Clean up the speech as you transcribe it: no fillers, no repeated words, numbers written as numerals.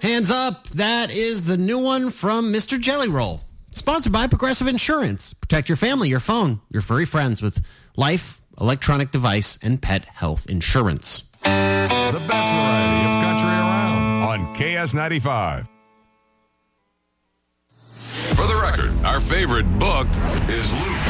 Hands up. That is the new one from Mr. Jelly Roll. Sponsored by Progressive Insurance. Protect your family, your phone, your furry friends with life, electronic device, and pet health insurance. The best variety of country around on KS95. For the record, our favorite book is Luke